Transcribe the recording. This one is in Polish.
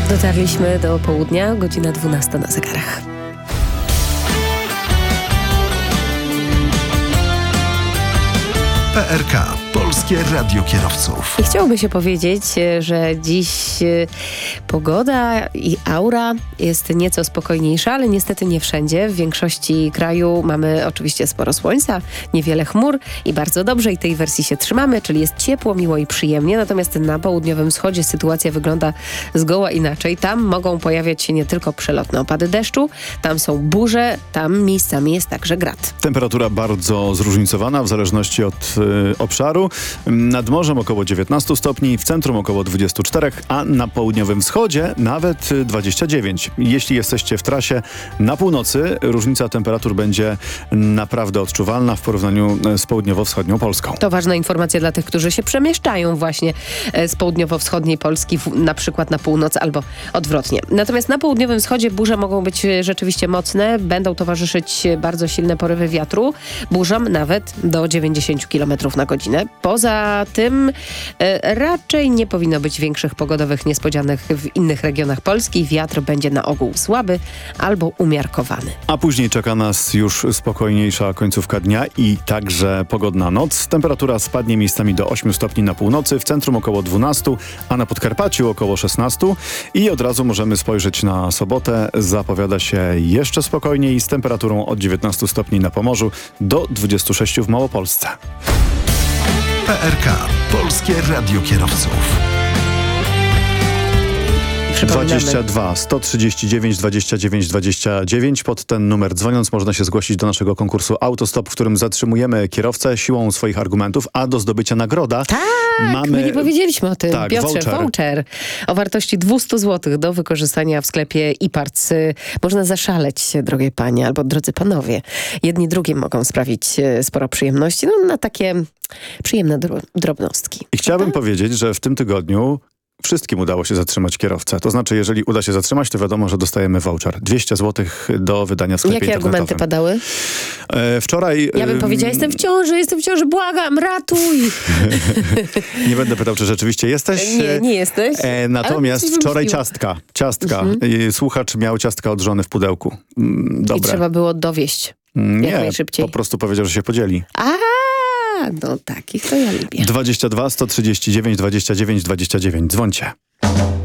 Dotarliśmy do południa, godzina 12 na zegarach. PRK, Polskie Radio Kierowców. I chciałoby się powiedzieć, że dziś pogoda i aura jest nieco spokojniejsza, ale niestety nie wszędzie. W większości kraju mamy oczywiście sporo słońca, niewiele chmur i bardzo dobrze i tej wersji się trzymamy, czyli jest ciepło, miło i przyjemnie. Natomiast na południowym wschodzie sytuacja wygląda zgoła inaczej. Tam mogą pojawiać się nie tylko przelotne opady deszczu, tam są burze, tam miejscami jest także grad. Temperatura bardzo zróżnicowana w zależności od obszaru. Nad morzem około 19 stopni, w centrum około 24, a na południowym wschodzie nawet 29. Jeśli jesteście w trasie na północy, różnica temperatur będzie naprawdę odczuwalna w porównaniu z południowo-wschodnią Polską. To ważna informacja dla tych, którzy się przemieszczają właśnie z południowo-wschodniej Polski na przykład na północ albo odwrotnie. Natomiast na południowym wschodzie burze mogą być rzeczywiście mocne. Będą towarzyszyć bardzo silne porywy wiatru. Burzom nawet do 90 km na godzinę. Poza tym raczej nie powinno być większych pogodowych niespodzianek w innych regionach Polski. Wiatr będzie na ogół słaby albo umiarkowany. A później czeka nas już spokojniejsza końcówka dnia i także pogodna noc. Temperatura spadnie miejscami do 8 stopni na północy, w centrum około 12, a na Podkarpaciu około 16. I od razu możemy spojrzeć na sobotę. Zapowiada się jeszcze spokojniej z temperaturą od 19 stopni na Pomorzu do 26 w Małopolsce. PRK, Polskie Radio Kierowców. 22 139 29 29. Pod ten numer dzwoniąc można się zgłosić do naszego konkursu Autostop, w którym zatrzymujemy kierowcę siłą swoich argumentów, a do zdobycia nagroda mamy... my nie powiedzieliśmy o tym. Tak, Piotrze, voucher o wartości 200 zł do wykorzystania w sklepie iParts. Można zaszaleć, drogie panie albo drodzy panowie. Jedni drugim mogą sprawić sporo przyjemności, na takie przyjemne drobnostki. I chciałbym powiedzieć, że w tym tygodniu wszystkim udało się zatrzymać kierowcę. To znaczy, jeżeli uda się zatrzymać, to wiadomo, że dostajemy voucher. 200 zł do wydania w sklepie Jakie internetowym. argumenty padały? Wczoraj... Ja bym powiedziała, jestem w ciąży, błagam, ratuj! Nie będę pytał, czy rzeczywiście jesteś. Nie jesteś. Natomiast wczoraj ciastka. Słuchacz miał ciastka od żony w pudełku. Dobre. I trzeba było dowieść jak najszybciej. Po prostu powiedział, że się podzieli. No takich to ja lubię. 22 139 29 29. Dzwońcie.